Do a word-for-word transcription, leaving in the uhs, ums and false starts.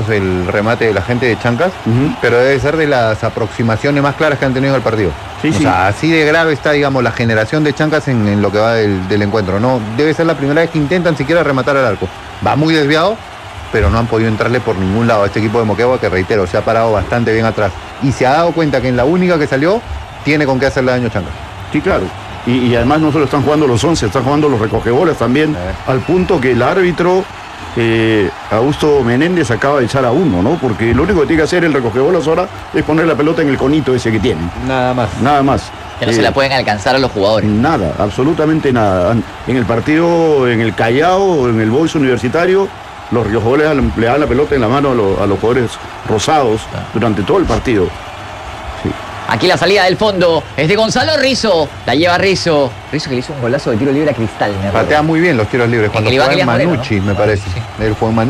el remate de la gente de Chancas, Uh-huh. pero debe ser de las aproximaciones más claras que han tenido en el partido. Sí, o sí. sea, así de grave está, digamos, la generación de Chancas en, en lo que va del, del encuentro. No, debe ser la primera vez que intentan siquiera rematar al arco. Va muy desviado, pero no han podido entrarle por ningún lado a este equipo de Moquegua, que reitero, se ha parado bastante bien atrás. Y se ha dado cuenta que en la única que salió, tiene con qué hacerle daño a Chancas. Sí, claro. Y, y además no solo están jugando los once, están jugando los recogebolas también, Eh. al punto que el árbitro, eh, Augusto Menéndez, acaba de echar a uno, ¿no? Porque lo único que tiene que hacer el recogebolas ahora es poner la pelota en el conito ese que tienen. Nada más. Nada más. Que no Eh, se la pueden alcanzar a los jugadores. Nada, absolutamente nada. En el partido, en el Callao, en el Boys Universitario, los recogebolas le dan la pelota en la mano a, los, a los jugadores rosados durante todo el partido. Sí. Aquí la salida del fondo es de Gonzalo Rizzo. La lleva Rizzo. Rizzo que le hizo un golazo de tiro libre a Cristal. Me acuerdo. Patea muy bien los tiros libres. Cuando el Iván juega en Elías Moreno, Manucci, ¿no? me parece. Sí. Él juega en Manucci.